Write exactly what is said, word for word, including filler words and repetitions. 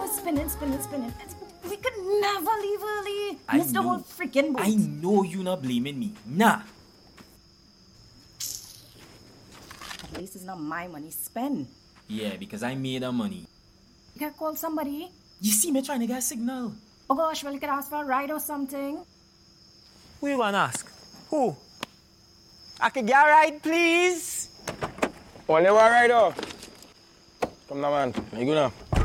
was spinning, spinning, spinning. It's, we could never leave early. I Missed the know. whole freaking boat. I know you not blaming me. Nah. At least it's not my money spent. Yeah, because I made the money. You gotta call somebody. You see me trying to get a signal. Oh gosh, well, you could ask for a ride or something. Who you gonna ask? Who? I can get a ride, please? Only one ride, oh. Come now, man. You go now.